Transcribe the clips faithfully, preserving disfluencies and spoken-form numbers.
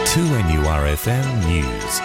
two N U R F M News.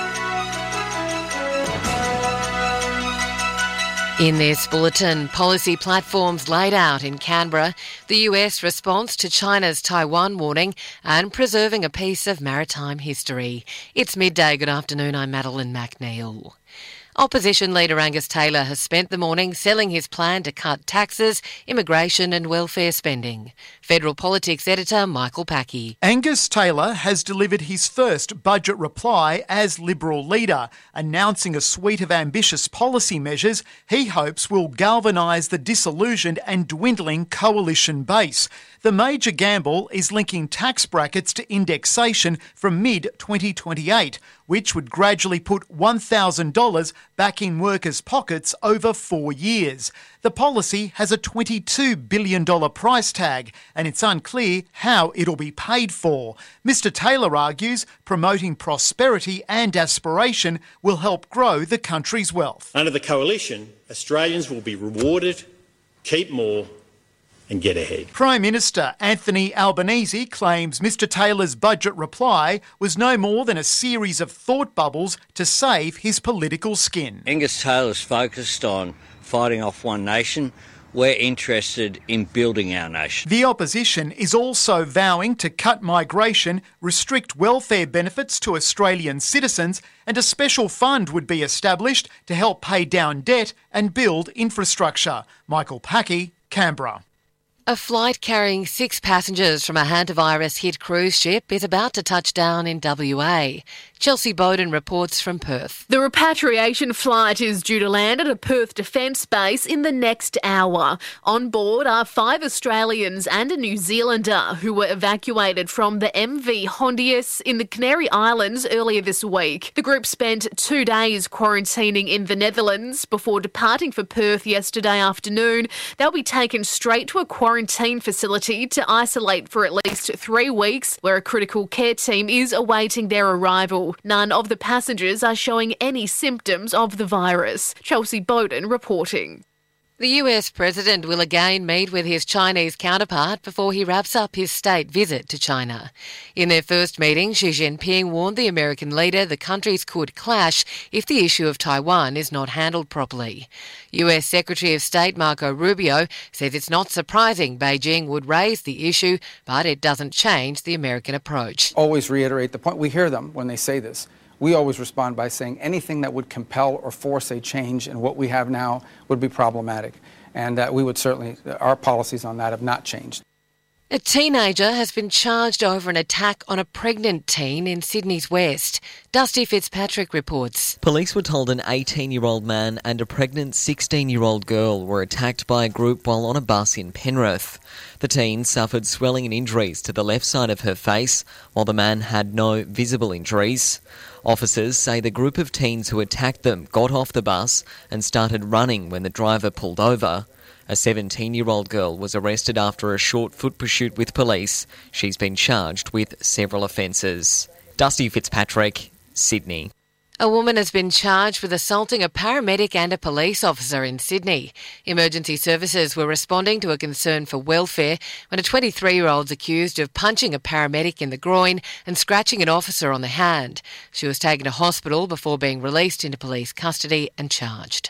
In this bulletin, policy platforms laid out in Canberra, the U S response to China's Taiwan warning and preserving a piece of maritime history. It's midday. Good afternoon. I'm Madeline McNeil. Opposition leader Angus Taylor has spent the morning selling his plan to cut taxes, immigration and welfare spending. Federal Politics editor Michael Packey. Angus Taylor has delivered his first budget reply as Liberal leader, announcing a suite of ambitious policy measures he hopes will galvanise the disillusioned and dwindling coalition base. The major gamble is linking tax brackets to indexation from mid twenty twenty-eight, which would gradually put one thousand dollars back in workers' pockets over four years. The policy has a twenty-two billion dollars price tag, and it's unclear how it'll be paid for. Mister Taylor argues promoting prosperity and aspiration will help grow the country's wealth. Under the coalition, Australians will be rewarded, keep more, and get ahead. Prime Minister Anthony Albanese claims Mister Taylor's budget reply was no more than a series of thought bubbles to save his political skin. Angus Taylor's focused on fighting off one nation. We're interested in building our nation. The opposition is also vowing to cut migration, restrict welfare benefits to Australian citizens, and a special fund would be established to help pay down debt and build infrastructure. Michael Packey, Canberra. A flight carrying six passengers from a hantavirus-hit cruise ship is about to touch down in W A. Chelsea Bowden reports from Perth. The repatriation flight is due to land at a Perth Defence base in the next hour. On board are five Australians and a New Zealander who were evacuated from the M V Hondius in the Canary Islands earlier this week. The group spent two days quarantining in the Netherlands before departing for Perth yesterday afternoon. They'll be taken straight to a quarantine facility to isolate for at least three weeks, where a critical care team is awaiting their arrival. None of the passengers are showing any symptoms of the virus. Chelsea Bowden reporting. The U S President will again meet with his Chinese counterpart before he wraps up his state visit to China. In their first meeting, Xi Jinping warned the American leader the countries could clash if the issue of Taiwan is not handled properly. U S Secretary of State Marco Rubio says it's not surprising Beijing would raise the issue, but it doesn't change the American approach. Always reiterate the point. We hear them when they say this. We always respond by saying anything that would compel or force a change in what we have now would be problematic. And uh, we would certainly, our policies on that have not changed. A teenager has been charged over an attack on a pregnant teen in Sydney's West. Dusty Fitzpatrick reports. Police were told an eighteen-year-old man and a pregnant sixteen-year-old girl were attacked by a group while on a bus in Penrith. The teen suffered swelling and injuries to the left side of her face, while the man had no visible injuries. Officers say the group of teens who attacked them got off the bus and started running when the driver pulled over. A seventeen-year-old girl was arrested after a short foot pursuit with police. She's been charged with several offences. Dusty Fitzpatrick, Sydney. A woman has been charged with assaulting a paramedic and a police officer in Sydney. Emergency services were responding to a concern for welfare when a twenty-three-year-old's accused of punching a paramedic in the groin and scratching an officer on the hand. She was taken to hospital before being released into police custody and charged.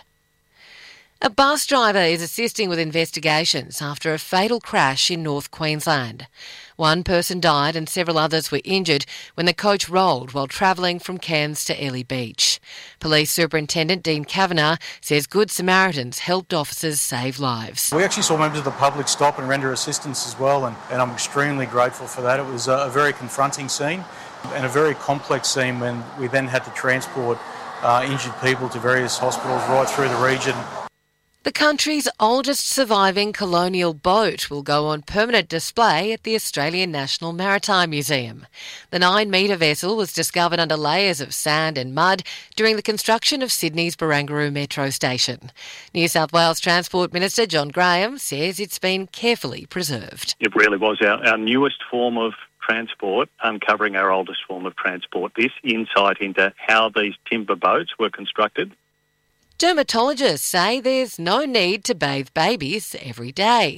A bus driver is assisting with investigations after a fatal crash in North Queensland. One person died and several others were injured when the coach rolled while travelling from Cairns to Airlie Beach. Police Superintendent Dean Kavanagh says Good Samaritans helped officers save lives. We actually saw members of the public stop and render assistance as well, and, and I'm extremely grateful for that. It was a, a very confronting scene and a very complex scene when we then had to transport uh, injured people to various hospitals right through the region. The country's oldest surviving colonial boat will go on permanent display at the Australian National Maritime Museum. The nine-metre vessel was discovered under layers of sand and mud during the construction of Sydney's Barangaroo Metro Station. New South Wales Transport Minister John Graham says it's been carefully preserved. It really was our, our newest form of transport, uncovering our oldest form of transport. This insight into how these timber boats were constructed. Dermatologists say there's no need to bathe babies every day.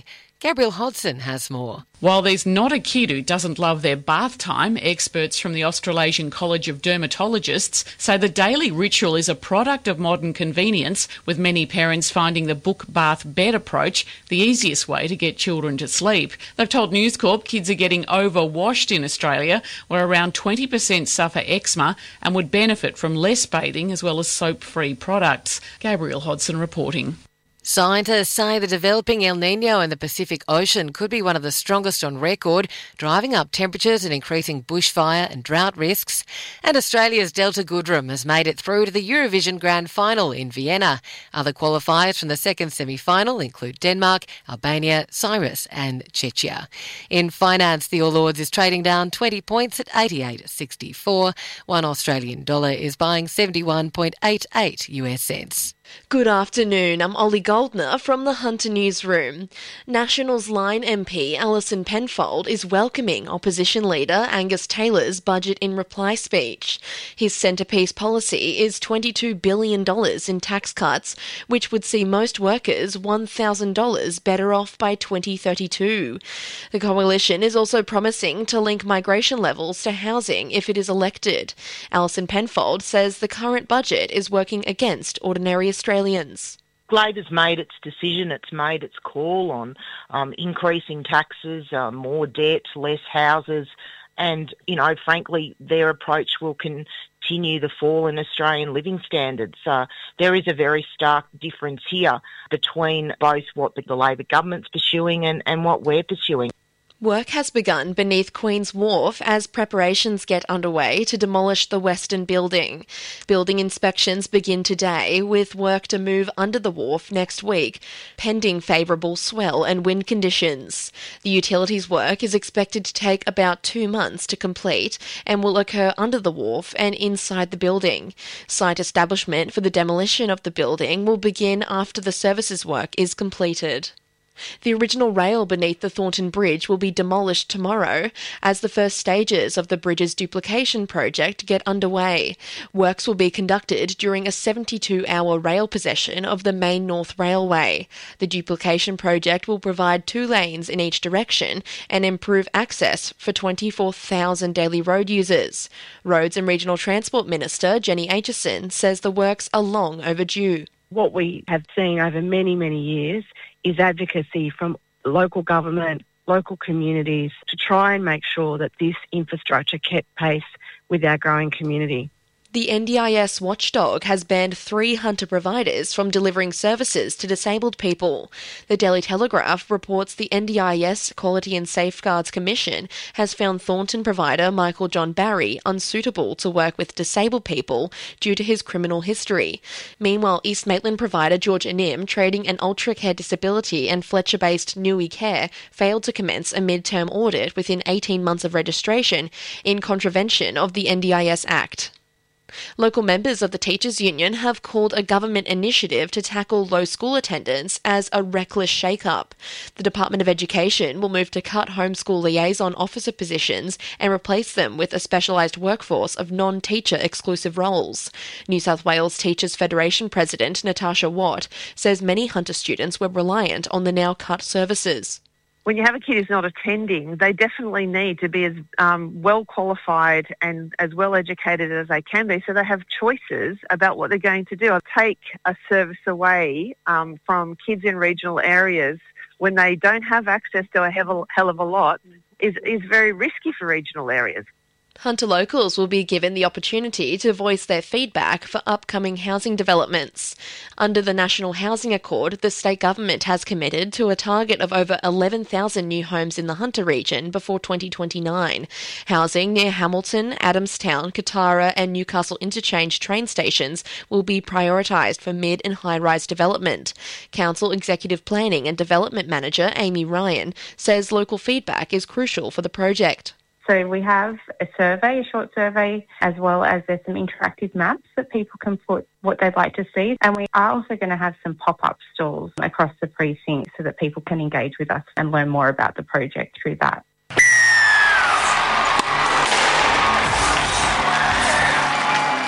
Gabrielle Hodson has more. While there's not a kid who doesn't love their bath time, experts from the Australasian College of Dermatologists say the daily ritual is a product of modern convenience, with many parents finding the book bath bed approach the easiest way to get children to sleep. They've told News Corp kids are getting overwashed in Australia, where around twenty percent suffer eczema and would benefit from less bathing as well as soap-free products. Gabrielle Hodson reporting. Scientists say the developing El Niño in the Pacific Ocean could be one of the strongest on record, driving up temperatures and increasing bushfire and drought risks. And Australia's Delta Goodrem has made it through to the Eurovision Grand Final in Vienna. Other qualifiers from the second semi-final include Denmark, Albania, Cyprus and Czechia. In finance, the All Ords is trading down twenty points at eighty-eight sixty-four. One Australian dollar is buying seventy-one point eight eight US cents. Good afternoon, I'm Ollie Goldner from the Hunter Newsroom. Nationals Line M P Alison Penfold is welcoming opposition leader Angus Taylor's budget in reply speech. His centrepiece policy is twenty-two billion dollars in tax cuts, which would see most workers one thousand dollars better off by twenty thirty-two. The coalition is also promising to link migration levels to housing if it is elected. Alison Penfold says the current budget is working against ordinary Australians. Labor's made its decision, it's made its call on um, increasing taxes, uh, more debt, less houses, and, you know, frankly, their approach will continue the fall in Australian living standards. Uh, there is a very stark difference here between both what the, the Labor government's pursuing and, and what we're pursuing. Work has begun beneath Queen's Wharf as preparations get underway to demolish the Western building. Building inspections begin today, with work to move under the wharf next week, pending favourable swell and wind conditions. The utilities work is expected to take about two months to complete and will occur under the wharf and inside the building. Site establishment for the demolition of the building will begin after the services work is completed. The original rail beneath the Thornton Bridge will be demolished tomorrow as the first stages of the bridge's duplication project get underway. Works will be conducted during a seventy-two hour rail possession of the Main North Railway. The duplication project will provide two lanes in each direction and improve access for twenty-four thousand daily road users. Roads and Regional Transport Minister Jenny Aitchison says the works are long overdue. What we have seen over many, many years is advocacy from local government, local communities to try and make sure that this infrastructure kept pace with our growing community. The N D I S watchdog has banned three Hunter providers from delivering services to disabled people. The Daily Telegraph reports the N D I S Quality and Safeguards Commission has found Thornton provider Michael John Barry unsuitable to work with disabled people due to his criminal history. Meanwhile, East Maitland provider George Anim, trading an Ultra Care Disability and Fletcher-based Nui Care, failed to commence a mid-term audit within eighteen months of registration in contravention of the N D I S Act. Local members of the Teachers' Union have called a government initiative to tackle low school attendance as a reckless shake-up. The Department of Education will move to cut homeschool liaison officer positions and replace them with a specialised workforce of non-teacher exclusive roles. New South Wales Teachers Federation President Natasha Watt says many Hunter students were reliant on the now cut services. When you have a kid who's not attending, they definitely need to be as um, well qualified and as well educated as they can be, so they have choices about what they're going to do. I'll take a service away um, from kids in regional areas when they don't have access to a hell of a lot is, is very risky for regional areas. Hunter locals will be given the opportunity to voice their feedback for upcoming housing developments. Under the National Housing Accord, the state government has committed to a target of over eleven thousand new homes in the Hunter region before twenty twenty-nine. Housing near Hamilton, Adamstown, Katara and Newcastle Interchange train stations will be prioritised for mid and high-rise development. Council Executive Planning and Development Manager Amy Ryan says local feedback is crucial for the project. So we have a survey, a short survey, as well as there's some interactive maps that people can put what they'd like to see. And we are also going to have some pop-up stalls across the precinct so that people can engage with us and learn more about the project through that.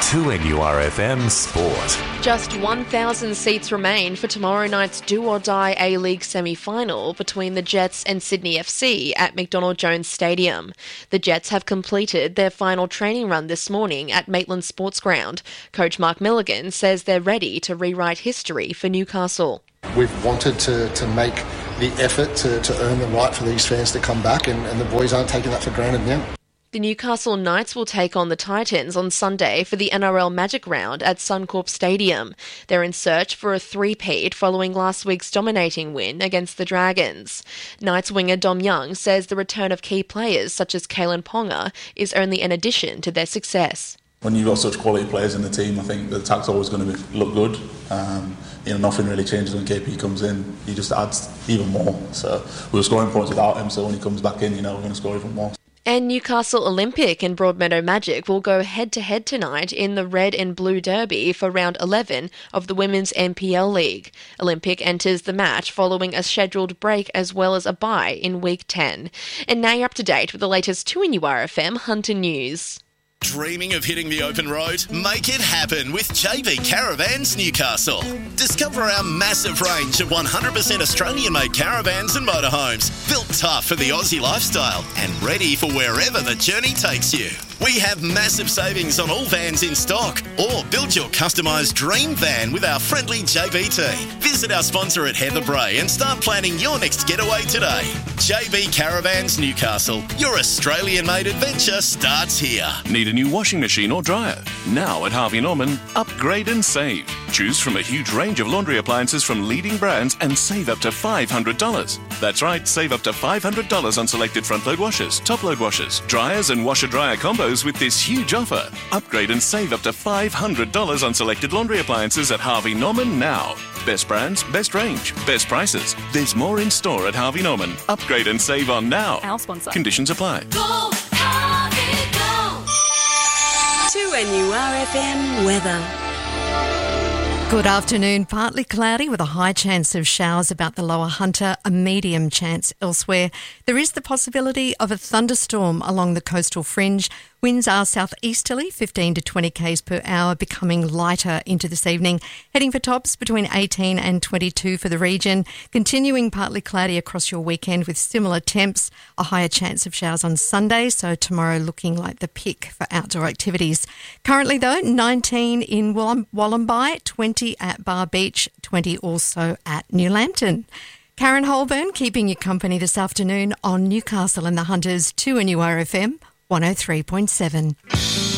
two N U R F M Sport. Just one thousand seats remain for tomorrow night's do-or-die A-League semi-final between the Jets and Sydney F C at McDonald Jones Stadium. The Jets have completed their final training run this morning at Maitland Sports Ground. Coach Mark Milligan says they're ready to rewrite history for Newcastle. We've wanted to, to make the effort to, to earn the right for these fans to come back, and, and the boys aren't taking that for granted now. The Newcastle Knights will take on the Titans on Sunday for the N R L Magic Round at Suncorp Stadium. They're in search for a three-peat following last week's dominating win against the Dragons. Knights winger Dom Young says the return of key players such as Kalen Ponga is only an addition to their success. When you've got such quality players in the team, I think the attack's always going to be, look good. Um, you know, nothing really changes when K P comes in. He just adds even more. So we were scoring points without him, so when he comes back in, you know, we're going to score even more. And Newcastle Olympic and Broadmeadow Magic will go head-to-head tonight in the Red and Blue Derby for round eleven of the Women's N P L League. Olympic enters the match following a scheduled break as well as a bye in Week ten. And now you're up to date with the latest two N U R F M Hunter News. Dreaming of hitting the open road? Make it happen with J B Caravans Newcastle. Discover our massive range of one hundred percent Australian-made caravans and motorhomes, built tough for the Aussie lifestyle and ready for wherever the journey takes you. We have massive savings on all vans in stock, or build your customised dream van with our friendly J B team. Visit our sponsor at Heather Bray and start planning your next getaway today. J B Caravans Newcastle. Your Australian-made adventure starts here. Need a new washing machine or dryer? Now at Harvey Norman, upgrade and save. Choose from a huge range of laundry appliances from leading brands and save up to five hundred dollars. That's right, save up to five hundred dollars on selected front-load washers, top-load washers, dryers and washer-dryer combos with this huge offer. Upgrade and save up to five hundred dollars on selected laundry appliances at Harvey Norman now. Best brands, best range, best prices. There's more in store at Harvey Norman. Upgrade and save on now. Our sponsor. Conditions apply. Go, Harvey, go. two N U R F M weather. Good afternoon. Partly cloudy with a high chance of showers about the lower Hunter, a medium chance elsewhere. There is the possibility of a thunderstorm along the coastal fringe. Winds are southeasterly, fifteen to twenty k's per hour, becoming lighter into this evening. Heading for tops between eighteen and twenty-two for the region. Continuing partly cloudy across your weekend with similar temps. A higher chance of showers on Sunday, so tomorrow looking like the pick for outdoor activities. Currently though, nineteen in Wollombi, twenty at Bar Beach, twenty also at New Lambton. Karen Holburn keeping you company this afternoon on Newcastle and the Hunters, two N U R F M one oh three point seven.